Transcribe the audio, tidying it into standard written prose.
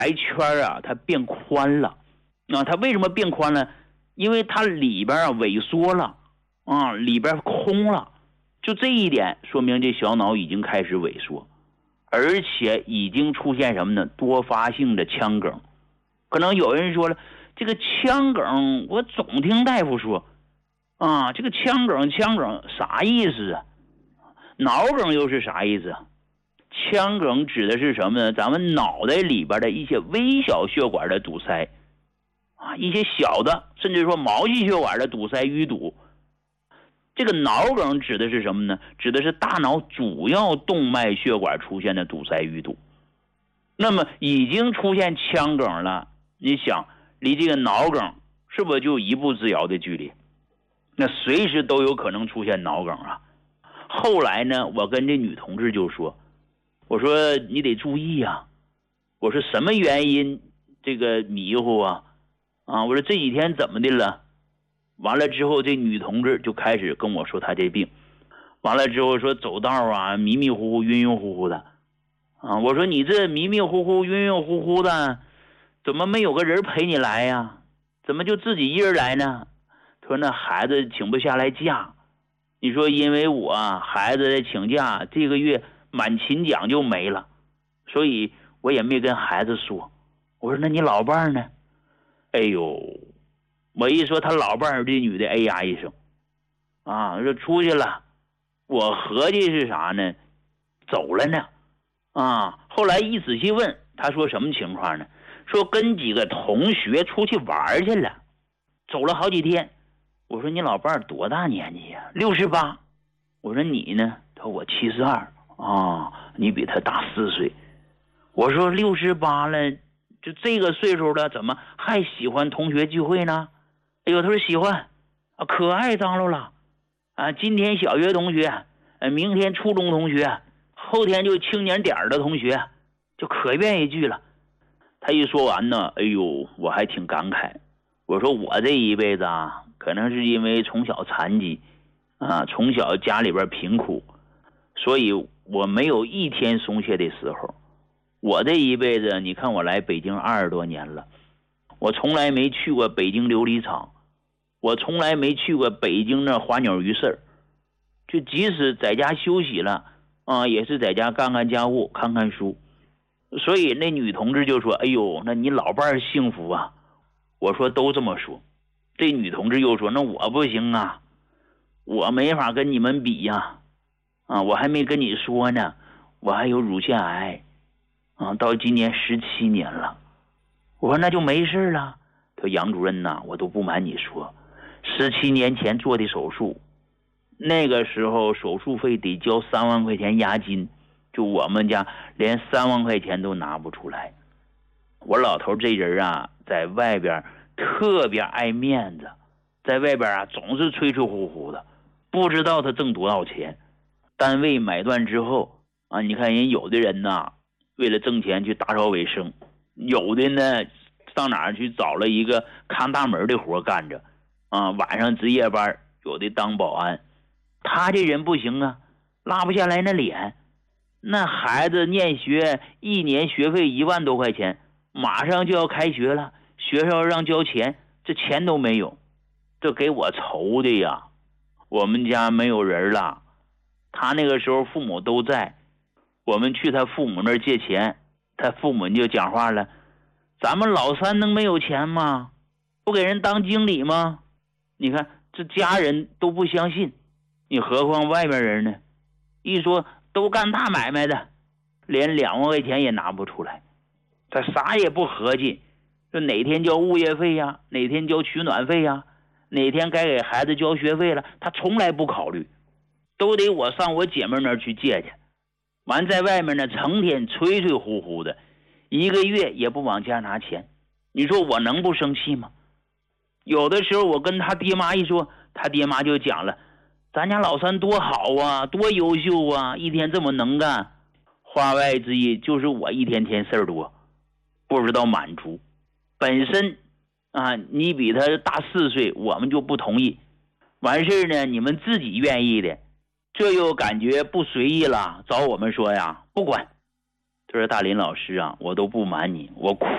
圈啊它变宽了。它为什么变宽了？因为它里边萎缩了里边空了。就这一点说明这小脑已经开始萎缩，而且已经出现什么呢？多发性的腔梗。可能有人说了，这个腔梗我总听大夫说这个腔梗啥意思啊？脑梗又是啥意思啊？腔梗指的是什么呢？咱们脑袋里边的一些微小血管的堵塞一些小的甚至说毛细血管的堵塞淤堵。这个脑梗指的是什么呢？指的是大脑主要动脉血管出现的堵塞淤堵。那么已经出现腔梗了，你想离这个脑梗是不是就一步之遥的距离？那随时都有可能出现脑梗啊。后来呢，我跟这女同志就说，我说你得注意啊，我说什么原因这个迷糊啊？我说这几天怎么的了？完了之后，这女同志就开始跟我说她这病。完了之后说走道迷迷糊糊、晕晕乎乎的。我说你这迷迷糊糊、晕晕乎乎的，怎么没有个人陪你来呀？怎么就自己一人来呢？他说那孩子请不下来假。你说因为我孩子在请假，这个月满勤奖就没了，所以我也没跟孩子说。我说那你老伴儿呢？哎呦，我一说他老伴儿，这女的哎呀一声说出去了。我合计是啥呢？走了呢。后来一仔细问，他说什么情况呢？说跟几个同学出去玩去了，走了好几天。我说你老伴儿多大年纪呀？68。我说你呢？他说我72。你比他大4岁。我说68了，就这个岁数了，怎么还喜欢同学聚会呢？哎呦，他说喜欢可爱张罗了今天小学同学，明天初中同学，后天就青年点的同学，就可愿意聚了。他一说完呢，哎呦，我还挺感慨。我说我这一辈子可能是因为从小残疾从小家里边贫苦，所以我没有一天松懈的时候。我这一辈子，你看我来北京20多年了，我从来没去过北京琉璃厂，我从来没去过北京那花鸟鱼市，就即使在家休息了也是在家干干家务，看看书。所以那女同志就说，哎呦，那你老伴儿幸福啊。我说都这么说。这女同志又说，那我不行我没法跟你们比呀我还没跟你说呢，我还有乳腺癌到今年17年了。我说那就没事了。他说杨主任我都不瞒你说，17年前做的手术，那个时候手术费得交3万块钱押金，就我们家连3万块钱都拿不出来。我老头这人在外边特别爱面子，在外边总是吹吹呼呼的，不知道他挣多少钱。单位买断之后你看人有的人为了挣钱去打扫卫生，有的呢上哪儿去找了一个看大门的活干着晚上值夜班，有的当保安。他这人不行拉不下来那脸。那孩子念学1年学费1万多块钱，马上就要开学了，学校让交钱，这钱都没有，这给我愁的呀。我们家没有人了，他那个时候父母都在，我们去他父母那儿借钱，他父母就讲话了，咱们老三能没有钱吗？不给人当经理吗？你看这家人都不相信，你何况外面人呢？一说都干大买卖的，连2万块钱也拿不出来。他啥也不合计，就哪天交物业费呀，哪天交取暖费呀，哪天该给孩子交学费了，他从来不考虑，都得我上我姐妹那儿去借去。完在外面呢，成天吹吹呼呼的，1个月也不往家拿钱。你说我能不生气吗？有的时候我跟他爹妈一说，他爹妈就讲了，咱家老三多好多优秀一天这么能干。话外之意就是我一天天事儿多，不知道满足。本身你比他大4岁，我们就不同意。完事呢，你们自己愿意的，这又感觉不随意了，找我们说不管。他说大林老师我都不瞒你，我哭